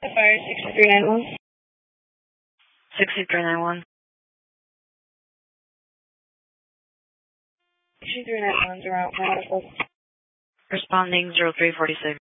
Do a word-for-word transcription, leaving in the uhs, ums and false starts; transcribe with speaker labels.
Speaker 1: Fire six three nine one.
Speaker 2: six three nine one.
Speaker 1: six three nine one, zero out,
Speaker 2: Responding zero three forty six.